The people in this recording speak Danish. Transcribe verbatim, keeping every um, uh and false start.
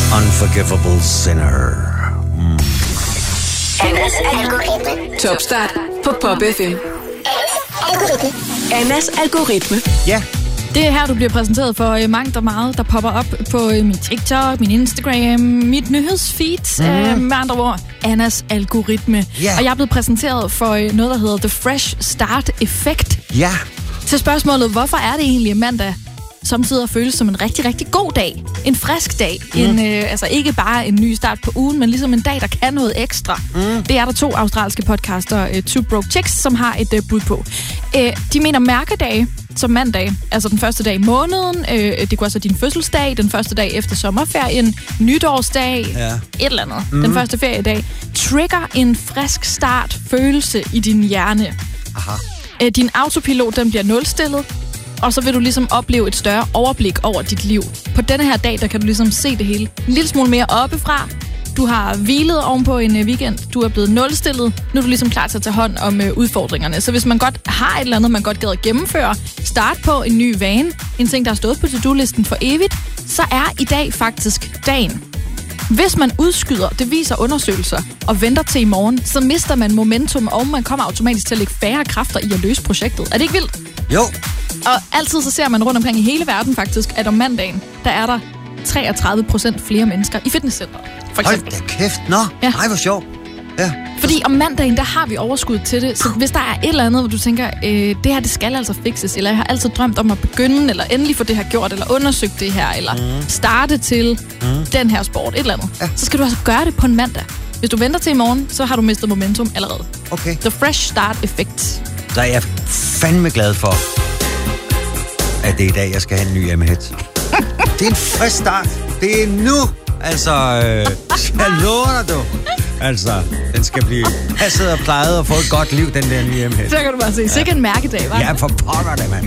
Unforgivable Sinner. Mm. Annas algoritme. Topstart på Pop F M. Annas algoritme. Ja. Det er her, du bliver præsenteret for øh, mangt og meget, der popper op på øh, min TikTok, min Instagram, mit nyhedsfeed, mm. øh, med andre ord, Annas algoritme. Yeah. Og jeg er blevet præsenteret for øh, noget, der hedder The Fresh Start Effect. Ja. Til spørgsmålet, hvorfor er det egentlig mandag samtidig føles som en rigtig, rigtig god dag? En frisk dag. Mm. En, øh, altså ikke bare en ny start på ugen, men ligesom en dag, der kan noget ekstra. Mm. Det er der to australske podcaster, øh, Two Broke Chicks, som har et øh, bud på. Øh, de mener mærkedage som mandag, altså den første dag i måneden. Øh, det kunne også være din fødselsdag, den første dag efter sommerferien, nytårsdag, ja. et eller andet. Mm. Den Mm-hmm. første feriedag. Trigger en frisk start følelse i din hjerne. Aha. Øh, din autopilot, den bliver nulstillet. Og så vil du ligesom opleve et større overblik over dit liv. På denne her dag, der kan du ligesom se det hele en lille smule mere oppefra. Du har hvilet ovenpå en weekend. Du er blevet nulstillet. Nu er du ligesom klar til at tage hånd om øh, udfordringerne. Så hvis man godt har et eller andet, man godt gad at gennemføre, start på en ny vane, en ting, der har stået på to-do-listen for evigt, så er i dag faktisk dagen. Hvis man udskyder, det viser undersøgelser, og venter til i morgen, så mister man momentum, og man kommer automatisk til at lægge færre kræfter i at løse projektet. Er det ikke vildt? Jo. Og altid så ser man rundt omkring i hele verden faktisk, at om mandagen, der er der treogtredive procent flere mennesker i fitnesscenter, for eksempel. Hold da kæft. Nå, Ja. nej, hvor sjovt. Ja. Fordi om mandagen, der har vi overskud til det. Så hvis der er et eller andet, hvor du tænker, øh, det her, det skal altså fikses, eller jeg har altid drømt om at begynde, eller endelig få det her gjort, eller undersøgt det her, eller mm. starte til mm. den her sport, et eller andet, Ja. så skal du altså gøre det på en mandag. Hvis du venter til i morgen, så har du mistet momentum allerede. Okay. The Fresh Start Effect. Så er jeg fandme glad for, at det er i dag, jeg skal have en ny M H. Det er en frisk start. Det er nu. Altså, øh, jeg lover dig, du. Altså, den skal blive passet og plejet og få et godt liv, den der nye M H. Så kan du bare se. Sikke en mærkedag, hva'? Ja, for pokker det, mand.